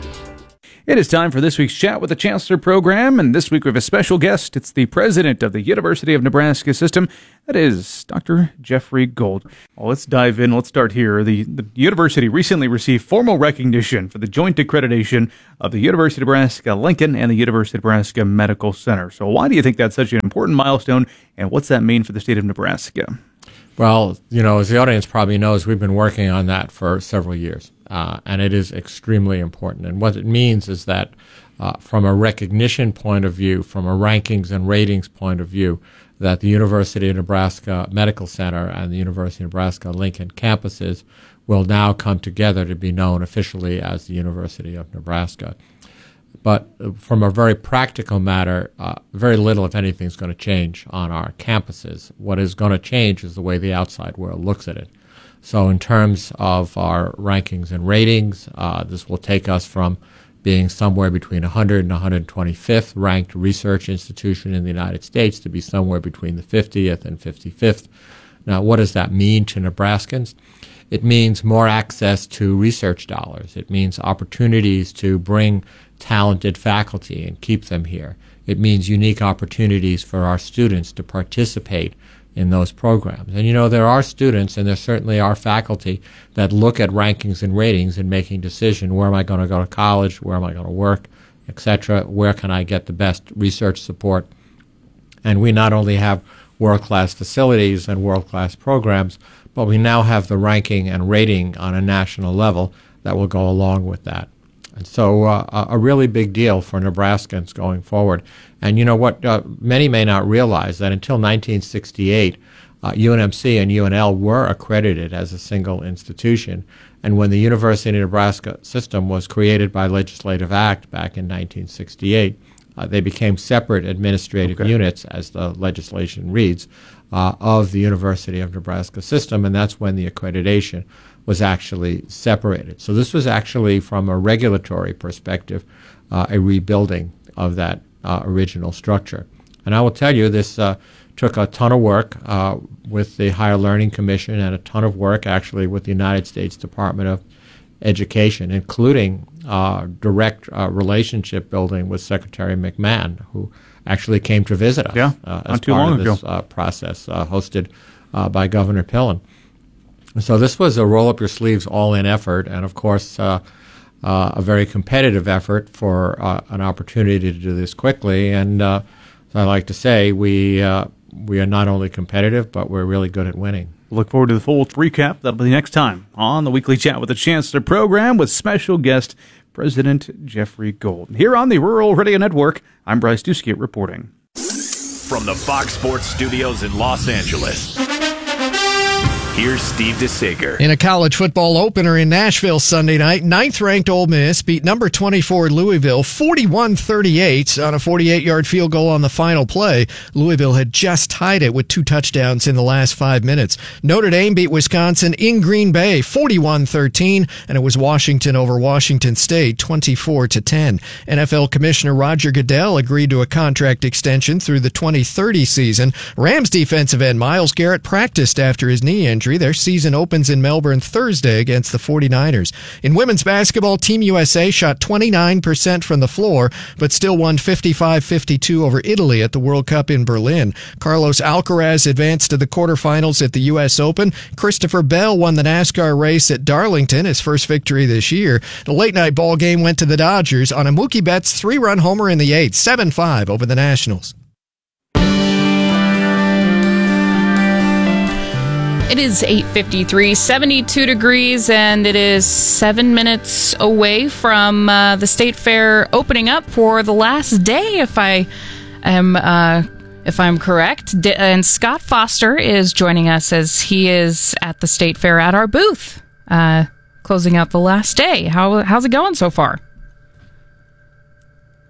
It is time for this week's Chat with the Chancellor program, and this week we have a special guest. It's the president of the University of Nebraska System. That is Doctor Jeffrey Gold. Well, let's dive in. Let's start here. The, the university recently received formal recognition for the joint accreditation of the University of Nebraska-Lincoln and the University of Nebraska Medical Center. So why do you think that's such an important milestone, and what's that mean for the state of Nebraska? Well, you know, as the audience probably knows, we've been working on that for several years, uh, and it is extremely important. And what it means is that uh, from a recognition point of view, from a rankings and ratings point of view, that the University of Nebraska Medical Center and the University of Nebraska-Lincoln campuses will now come together to be known officially as the University of Nebraska. But from a very practical matter, uh, very little, if anything, is going to change on our campuses. What is going to change is the way the outside world looks at it. So in terms of our rankings and ratings, uh, this will take us from being somewhere between one hundred and one hundred twenty-fifth ranked research institution in the United States to be somewhere between the fiftieth and fifty-fifth. Now, what does that mean to Nebraskans? It means more access to research dollars. It means opportunities to bring talented faculty and keep them here. It means unique opportunities for our students to participate in those programs. And you know, there are students, and there certainly are faculty, that look at rankings and ratings and making decision, where am I going to go to college, where am I going to work, et cetera, where can I get the best research support. And we not only have world-class facilities and world-class programs, but we now have the ranking and rating on a national level that will go along with that. And so uh, a really big deal for Nebraskans going forward. And you know what? Uh, many may not realize that until nineteen sixty-eight, uh, U N M C and U N L were accredited as a single institution. And when the University of Nebraska system was created by legislative act back in nineteen sixty-eight, uh, they became separate administrative okay. units, as the legislation reads, uh, of the University of Nebraska system. And that's when the accreditation was actually separated. So this was actually, from a regulatory perspective, uh, a rebuilding of that uh, original structure. And I will tell you, this uh, took a ton of work uh, with the Higher Learning Commission, and a ton of work actually with the United States Department of Education, including uh, direct uh, relationship building with Secretary McMahon, who actually came to visit us yeah, uh, as not too part long of this ago. uh, process, uh, hosted uh, by Governor Pillen. So this was a roll-up-your-sleeves, all-in effort, and of course uh, uh, a very competitive effort for uh, an opportunity to do this quickly. And uh, as I like to say, we uh, we are not only competitive, but we're really good at winning. Look forward to the full recap. That'll be next time on the Weekly Chat with the Chancellor program with special guest President Jeffrey Gold. Here on the Rural Radio Network, I'm Bryce Duskett reporting. From the Fox Sports Studios in Los Angeles, here's Steve DeSager. In a college football opener in Nashville Sunday night, ninth-ranked Ole Miss beat number twenty-four Louisville forty-one thirty-eight on a forty-eight-yard field goal on the final play. Louisville had just tied it with two touchdowns in the last five minutes. Notre Dame beat Wisconsin in Green Bay forty-one thirteen, and it was Washington over Washington State twenty-four to ten. N F L Commissioner Roger Goodell agreed to a contract extension through the twenty thirty season. Rams defensive end Myles Garrett practiced after his knee injury. Their season opens in Melbourne Thursday against the forty-niners. In women's basketball, Team U S A shot twenty-nine percent from the floor, but still won fifty-five fifty-two over Italy at the World Cup in Berlin. Carlos Alcaraz advanced to the quarterfinals at the U S Open. Christopher Bell won the NASCAR race at Darlington, his first victory this year. The late-night ball game went to the Dodgers on a Mookie Betts three-run homer in the eighth, seven five over the Nationals. It is eight fifty-three, seventy-two degrees, and it is seven minutes away from uh, the State Fair opening up for the last day, if I am uh, if I'm correct. D- and Scott Foster is joining us as he is at the State Fair at our booth, uh, closing out the last day. How how's it going so far?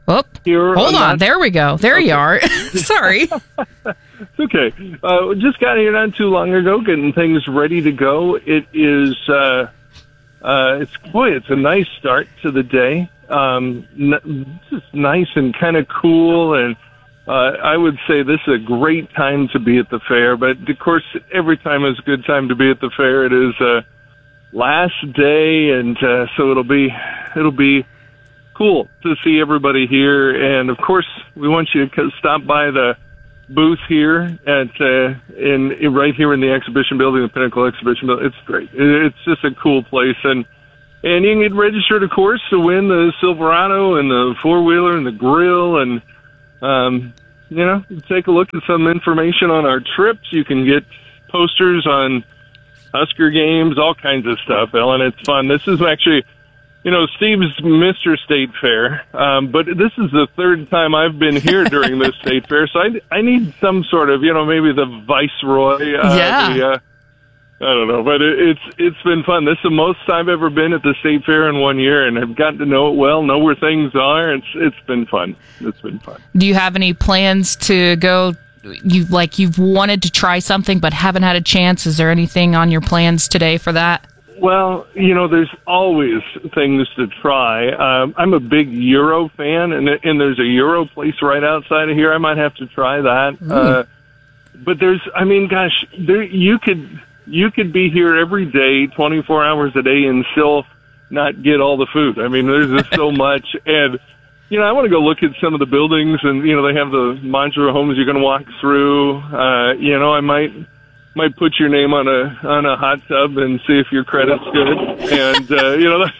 Oh, here. hold on. Not, there we go. There okay. you are. Sorry. It's okay. Uh, just got here not too long ago, getting things ready to go. It is, uh, uh, it's boy, it's a nice start to the day. Um, n- just nice and kind of cool, and uh, I would say this is a great time to be at the fair. But of course, every time is a good time to be at the fair. It is uh, last day, and uh, so it'll be it'll be. cool to see everybody here, and of course we want you to stop by the booth here at uh, in, in right here in the exhibition building, the Pinnacle Exhibition Building. It's great. It's just a cool place, and and you can get registered, of course, to win the Silverado and the four wheeler and the grill, and um, you know, take a look at some information on our trips. You can get posters on Husker games, all kinds of stuff, Ellen. It's fun. This is actually. You know, Steve's Mister State Fair, um, but this is the third time I've been here during this state fair, so I, I need some sort of, you know, maybe the Viceroy. Uh, yeah. The, uh, I don't know, but it, it's it's been fun. This is the most I've ever been at the state fair in one year, and I've gotten to know it well, know where things are. It's it's been fun. It's been fun. Do you have any plans to go? You like you've wanted to try something but haven't had a chance. Is there anything on your plans today for that? Well, you know, there's always things to try. Um, I'm a big Euro fan, and, and there's a Euro place right outside of here. I might have to try that. Mm. Uh, but there's, I mean, gosh, there you could you could be here every day, twenty-four hours a day, and still not get all the food. I mean, there's just so much. And, you know, I want to go look at some of the buildings, and, you know, they have the modular homes you're going to walk through. Uh, you know, I might... might put your name on a on a hot tub and see if your credit's good, and uh, you know.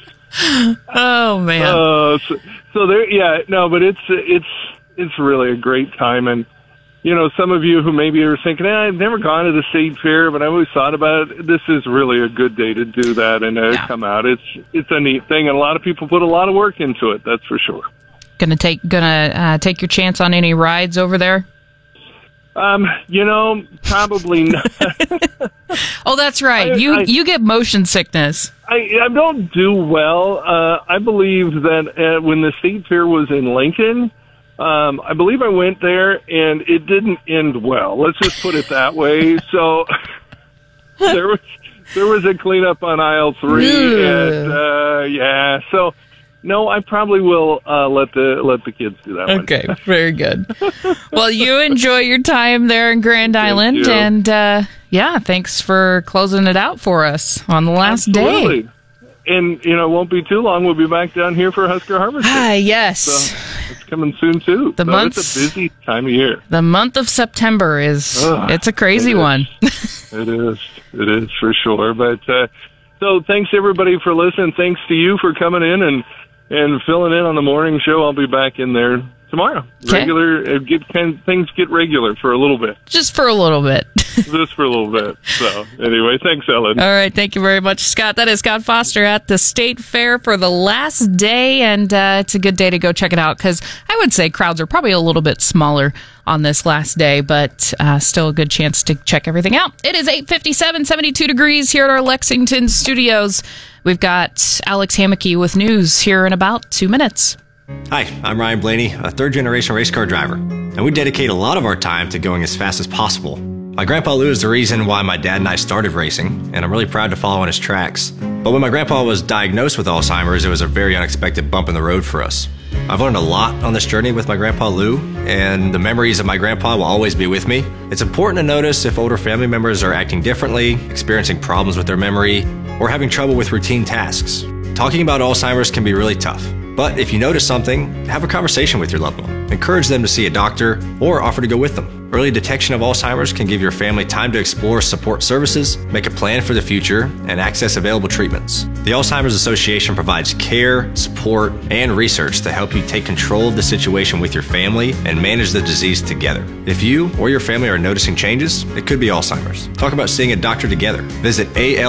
Oh man. Uh, so, so there, yeah, no, but it's it's it's really a great time, and you know, some of you who maybe are thinking, eh, I've never gone to the state fair, but I always thought about it. This is really a good day to do that and uh, yeah. come out. It's it's a neat thing, and a lot of people put a lot of work into it. That's for sure. Gonna take gonna uh, take your chance on any rides over there? Um, you know, probably not. Oh, that's right. I, you I, you get motion sickness. I, I don't do well. Uh, I believe that uh, when the state fair was in Lincoln, um, I believe I went there and it didn't end well. Let's just put it that way. So there was there was a cleanup on aisle three, and uh, yeah, so. No, I probably will uh, let the let the kids do that one. Okay, very good. Well, you enjoy your time there in Grand Island, and uh, yeah, thanks for closing it out for us on the last Absolutely. day. And, you know, it won't be too long. We'll be back down here for Husker Harvest. Ah, yes. So it's coming soon, too. The so month's, it's a busy time of year. The month of September is, Ugh, it's a crazy it one. it is. It is, for sure. But uh, so thanks, everybody, for listening. Thanks to you for coming in and And filling in on the morning show. I'll be back in there tomorrow. Okay. Regular, uh, get kind of, things get regular for a little bit. Just for a little bit. Just for a little bit. So, anyway, thanks, Ellen. All right, thank you very much, Scott. That is Scott Foster at the State Fair for the last day, and uh, it's a good day to go check it out because I would say crowds are probably a little bit smaller on this last day, but uh, still a good chance to check everything out. It is eight fifty-seven, seventy-two degrees here at our Lexington studios. We've got Alex Hammocky with news here in about two minutes. Hi, I'm Ryan Blaney, a third-generation race car driver, and we dedicate a lot of our time to going as fast as possible. My grandpa Lou is the reason why my dad and I started racing, and I'm really proud to follow in his tracks. But when my grandpa was diagnosed with Alzheimer's, it was a very unexpected bump in the road for us. I've learned a lot on this journey with my grandpa Lou, and the memories of my grandpa will always be with me. It's important to notice if older family members are acting differently, experiencing problems with their memory, or having trouble with routine tasks. Talking about Alzheimer's can be really tough. But if you notice something, have a conversation with your loved one. Encourage them to see a doctor or offer to go with them. Early detection of Alzheimer's can give your family time to explore support services, make a plan for the future, and access available treatments. The Alzheimer's Association provides care, support, and research to help you take control of the situation with your family and manage the disease together. If you or your family are noticing changes, it could be Alzheimer's. Talk about seeing a doctor together. Visit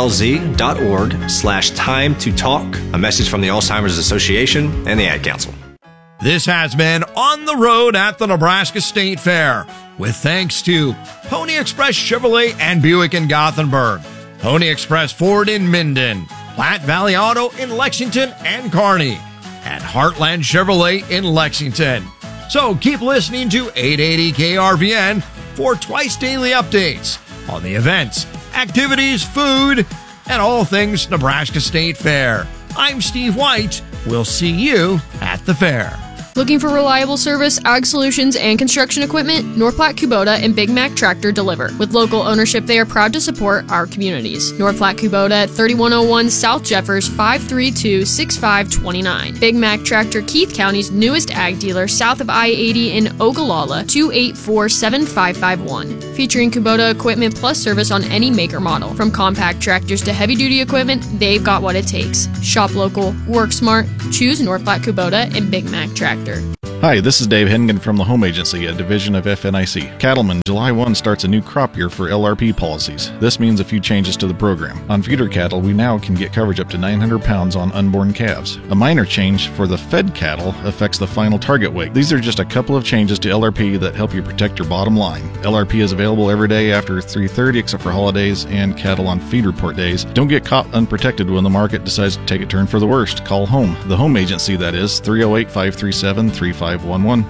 alz.org slash time to talk. A message from the Alzheimer's Association and the Ad Council. This has been On the Road at the Nebraska State Fair, with thanks to Pony Express Chevrolet and Buick in Gothenburg, Pony Express Ford in Minden, Platte Valley Auto in Lexington and Kearney, at Heartland Chevrolet in Lexington. So keep listening to eight eighty K R V N for twice daily updates on the events, activities, food, and all things Nebraska State Fair. I'm Steve White. We'll see you at the fair. Looking for reliable service, ag solutions, and construction equipment? North Platte Kubota and Big Mac Tractor deliver. With local ownership, they are proud to support our communities. North Platte Kubota at thirty-one oh one South Jeffers, five three two, six five two nine. Big Mac Tractor, Keith County's newest ag dealer, south of I eighty in Ogallala, two eight four, seven five five one. Featuring Kubota equipment plus service on any maker model. From compact tractors to heavy-duty equipment, they've got what it takes. Shop local, work smart, choose North Platte Kubota and Big Mac Tractor. Hi, this is Dave Hennigan from the Home Agency, a division of F N I C. Cattlemen, July first starts a new crop year for L R P policies. This means a few changes to the program. On feeder cattle, we now can get coverage up to nine hundred pounds on unborn calves. A minor change for the fed cattle affects the final target weight. These are just a couple of changes to L R P that help you protect your bottom line. L R P is available every day after three thirty except for holidays and cattle on feed report days. Don't get caught unprotected when the market decides to take a turn for the worst. Call home. The Home Agency, that is, three oh eight, five three seven, three five one one.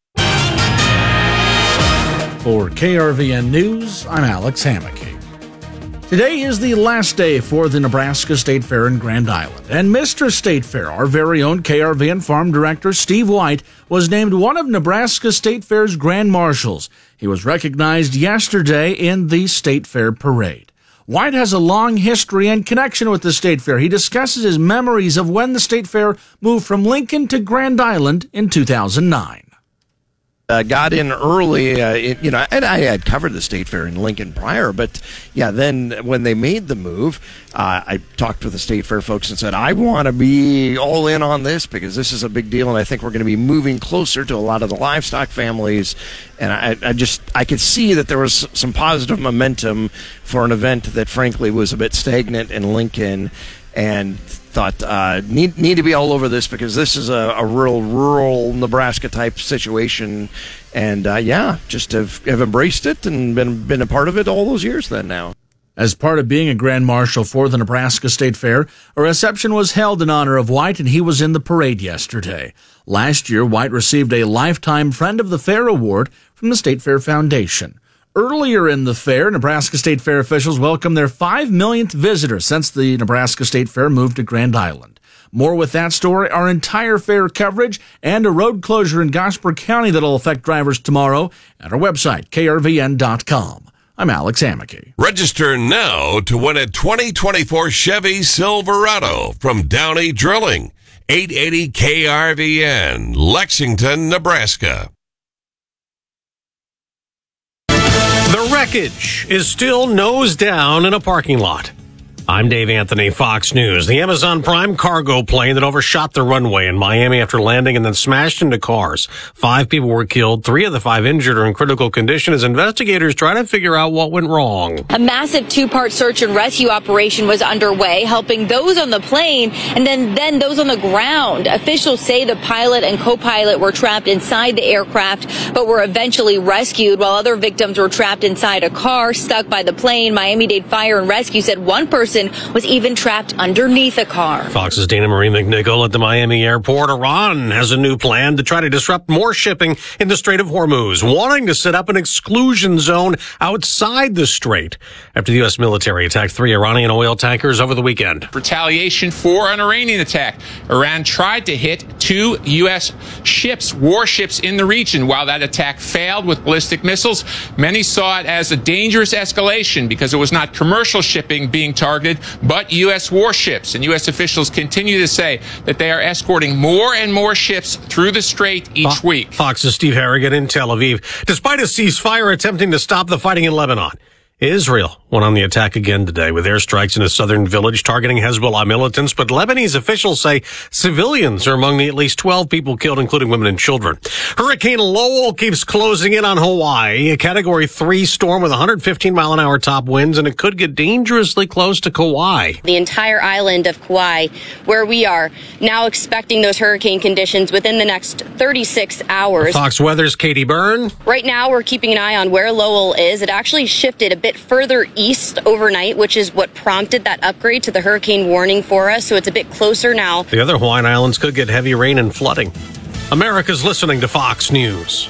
For K R V N News, I'm Alex Hammaky. Today is the last day for the Nebraska State Fair in Grand Island, and Mister State Fair, our very own K R V N Farm Director Steve White, was named one of Nebraska State Fair's Grand Marshals. He was recognized yesterday in the State Fair Parade. White has a long history and connection with the State Fair. He discusses his memories of when the State Fair moved from Lincoln to Grand Island in two thousand nine. Uh, got in early, uh, it, you know, and I had covered the State Fair in Lincoln prior, but yeah, then when they made the move, uh, I talked with the State Fair folks and said, I want to be all in on this because this is a big deal, and I think we're going to be moving closer to a lot of the livestock families, and I, I just, I could see that there was some positive momentum for an event that frankly was a bit stagnant in Lincoln, and thought uh, need need to be all over this because this is a, a real rural Nebraska type situation, and uh, yeah, just have, have embraced it and been been a part of it all those years then now. As part of being a Grand Marshal for the Nebraska State Fair, a reception was held in honor of White, and he was in the parade yesterday. Last year, White received a Lifetime Friend of the Fair award from the State Fair Foundation. Earlier in the fair, Nebraska State Fair officials welcomed their five millionth visitor since the Nebraska State Fair moved to Grand Island. More with that story, our entire fair coverage, and a road closure in Gosper County that'll affect drivers tomorrow at our website, K R V N dot com. I'm Alex Hammaky. Register now to win a twenty twenty-four Chevy Silverado from Downey Drilling. eight eighty K R V N, Lexington, Nebraska. The wreckage is still nose down in a parking lot. I'm Dave Anthony, Fox News. The Amazon Prime cargo plane that overshot the runway in Miami after landing and then smashed into cars. Five people were killed. Three of the five injured are in critical condition as investigators try to figure out what went wrong. A massive two-part search and rescue operation was underway, helping those on the plane and then, then those on the ground. Officials say the pilot and co-pilot were trapped inside the aircraft, but were eventually rescued, while other victims were trapped inside a car stuck by the plane. Miami-Dade Fire and Rescue said one person was even trapped underneath a car. Fox's Dana Marie McNichol at the Miami airport. Iran has a new plan to try to disrupt more shipping in the Strait of Hormuz, wanting to set up an exclusion zone outside the strait after the U S military attacked three Iranian oil tankers over the weekend. Retaliation for an Iranian attack. Iran tried to hit two U S ships, warships in the region. While that attack failed with ballistic missiles, many saw it as a dangerous escalation because it was not commercial shipping being targeted, but U S warships. And U S officials continue to say that they are escorting more and more ships through the strait each Fo- week. Fox's Steve Harrigan in Tel Aviv. Despite a ceasefire attempting to stop the fighting in Lebanon, Israel went on the attack again today with airstrikes in a southern village targeting Hezbollah militants, but Lebanese officials say civilians are among the at least twelve people killed, including women and children. Hurricane Lowell keeps closing in on Hawaii, a Category three storm with one hundred fifteen mile an hour top winds, and it could get dangerously close to Kauai. The entire island of Kauai, where we are now expecting those hurricane conditions within the next thirty-six hours. Fox Weather's Katie Byrne. Right now, we're keeping an eye on where Lowell is. It actually shifted a bit bit further east overnight, which is what prompted that upgrade to the hurricane warning for us. So it's a bit closer now. The other Hawaiian Islands could get heavy rain and flooding. America's listening to Fox News.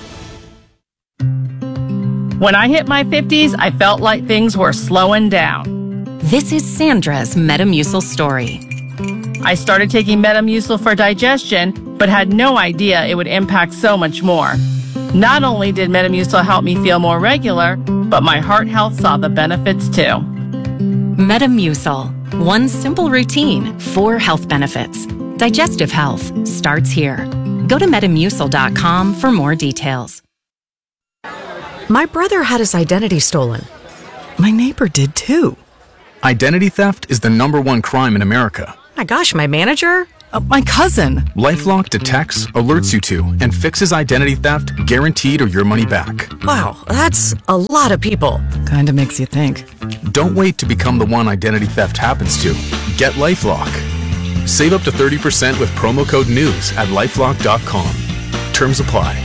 When I hit my fifties, I felt like things were slowing down. This is Sandra's Metamucil story. I started taking Metamucil for digestion, but had no idea it would impact so much more. Not only did Metamucil help me feel more regular, but my heart health saw the benefits too. Metamucil. One simple routine, four health benefits. Digestive health starts here. Go to metamucil dot com for more details. My brother had his identity stolen. My neighbor did too. Identity theft is the number one crime in America. My gosh, my manager? Uh, my cousin. LifeLock detects, alerts you to, and fixes identity theft guaranteed or your money back. Wow, that's a lot of people. Kinda makes you think. Don't wait to become the one identity theft happens to. Get LifeLock. Save up to thirty percent with promo code NEWS at lifelock dot com. Terms apply.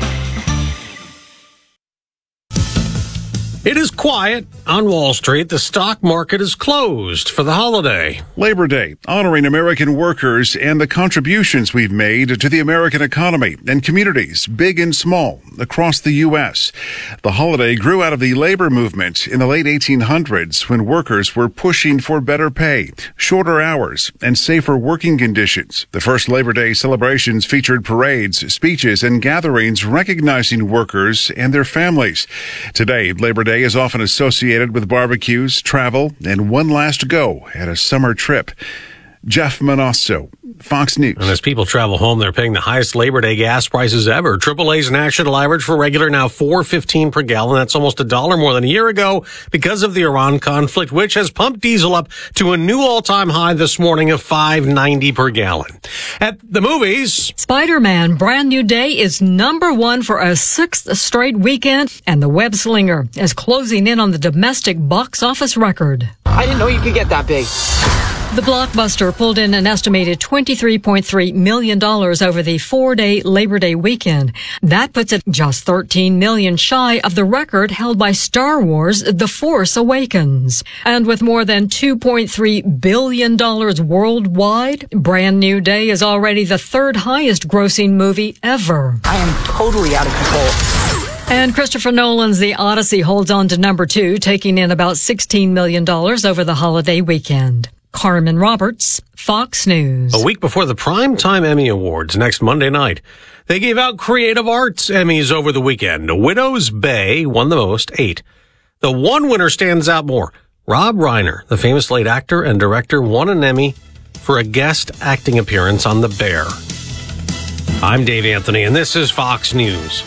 It is quiet on Wall Street. The stock market is closed for the holiday. Labor Day, honoring American workers and the contributions we've made to the American economy and communities, big and small, across the U S. The holiday grew out of the labor movement in the late eighteen hundreds when workers were pushing for better pay, shorter hours, and safer working conditions. The first Labor Day celebrations featured parades, speeches, and gatherings recognizing workers and their families. Today, Labor Day is often associated with barbecues, travel, and one last go at a summer trip. Jeff Manasso, Fox News. And as people travel home, they're paying the highest Labor Day gas prices ever. triple A's national average for regular now four fifteen per gallon. That's almost a dollar more than a year ago because of the Iran conflict, which has pumped diesel up to a new all-time high this morning of five ninety per gallon. At the movies, Spider-Man Brand New Day is number one for a sixth straight weekend, and The Web Slinger is closing in on the domestic box office record. I didn't know you could get that big. The blockbuster pulled in an estimated twenty-three point three million dollars over the four-day Labor Day weekend. That puts it just thirteen million dollars shy of the record held by Star Wars The Force Awakens. And with more than two point three billion dollars worldwide, Brand New Day is already the third highest grossing movie ever. I am totally out of control. And Christopher Nolan's The Odyssey holds on to number two, taking in about sixteen million dollars over the holiday weekend. Carmen Roberts, Fox News. A week before the Primetime Emmy Awards next Monday night, they gave out Creative Arts Emmys over the weekend. Widow's Bay won the most, eight. The one winner stands out more. Rob Reiner, the famous late actor and director, won an Emmy for a guest acting appearance on The Bear. I'm Dave Anthony, and this is Fox News.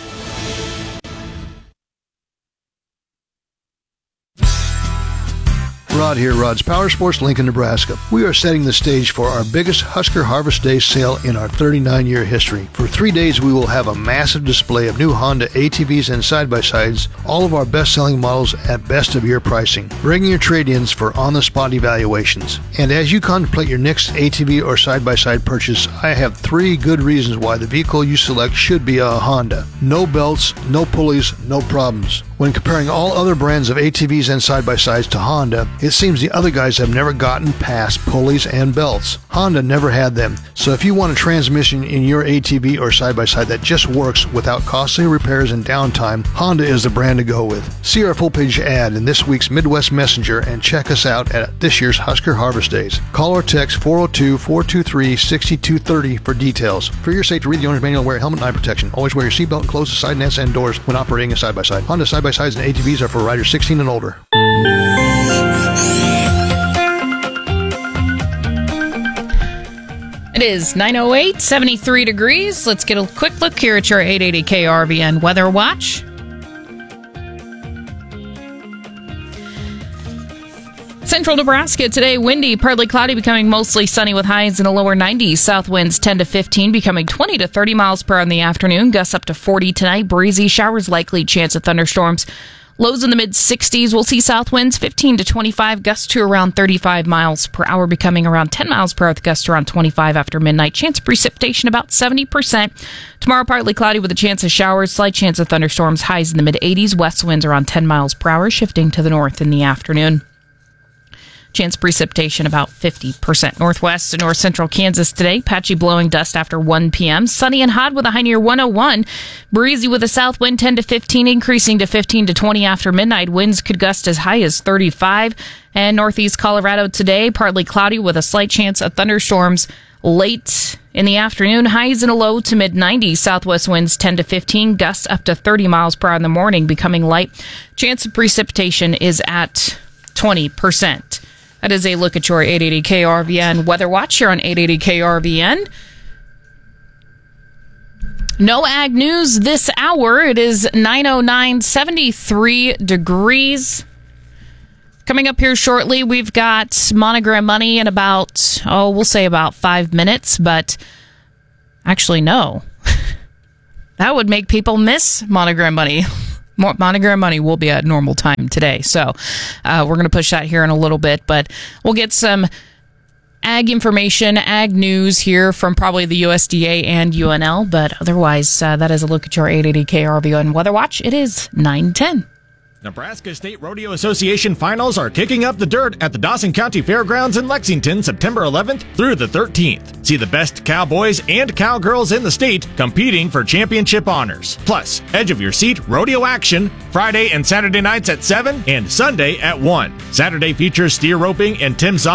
Rod here, Rod's Power Sports, Lincoln, Nebraska. We are setting the stage for our biggest Husker Harvest Day sale in our thirty-nine-year history. For three days, we will have a massive display of new Honda A T Vs and side-by-sides, all of our best-selling models at best-of-year pricing. Bring your trade-ins for on-the-spot evaluations. And as you contemplate your next A T V or side-by-side purchase, I have three good reasons why the vehicle you select should be a Honda. No belts, no pulleys, no problems. When comparing all other brands of A T Vs and side-by-sides to Honda, it seems the other guys have never gotten past pulleys and belts. Honda never had them. So if you want a transmission in your A T V or side-by-side that just works without costly repairs and downtime, Honda is the brand to go with. See our full-page ad in this week's Midwest Messenger and check us out at this year's Husker Harvest Days. Call or text four oh two, four two three, six two three oh for details. For your safety, read the owner's manual and wear a helmet and eye protection. Always wear your seatbelt and close the side nets and doors when operating a side-by-side. Honda side-by-sides and A T Vs are for riders sixteen and older. It is nine oh eight, seventy-three degrees. Let's get a quick look here at your eight eighty K R V N Weather Watch. Central Nebraska today, windy, partly cloudy, becoming mostly sunny with highs in the lower nineties. South winds ten to fifteen, becoming twenty to thirty miles per hour in the afternoon. Gusts up to forty tonight. Breezy, showers likely, chance of thunderstorms. Lows in the mid sixties. We'll see south winds fifteen to twenty-five, gusts to around thirty-five miles per hour, becoming around ten miles per hour with gusts around twenty-five after midnight. Chance of precipitation about seventy percent. Tomorrow, partly cloudy with a chance of showers, slight chance of thunderstorms, highs in the mid eighties. West winds around ten miles per hour, shifting to the north in the afternoon. Chance of precipitation about fifty percent. Northwest and north central Kansas today. Patchy blowing dust after one p.m. Sunny and hot with a high near one oh one. Breezy with a south wind ten to fifteen, increasing to fifteen to twenty after midnight. Winds could gust as high as thirty-five. And northeast Colorado today, partly cloudy with a slight chance of thunderstorms late in the afternoon. Highs in a low to mid nineties. Southwest winds ten to fifteen, gusts up to thirty miles per hour in the morning, becoming light. Chance of precipitation is at twenty percent. That is a look at your eight eighty K R V N Weather Watch here on eight eighty K R V N. No ag news this hour. It is nine oh nine, seventy-three degrees. Coming up here shortly, we've got Monogram Money in about, oh, we'll say about five minutes, but actually, no. That would make people miss Monogram Money. Monogram Money will be at normal time today. So uh, we're going to push that here in a little bit, but we'll get some ag information, ag news here from probably the U S D A and U N L. But otherwise, uh, that is a look at your eight eighty K R V N Weather Watch. It is nine ten. Nebraska State Rodeo Association finals are kicking up the dirt at the Dawson County Fairgrounds in Lexington September eleventh through the thirteenth. See the best cowboys and cowgirls in the state competing for championship honors. Plus, edge of your seat rodeo action Friday and Saturday nights at seven and Sunday at one. Saturday features steer roping and Tim Zoff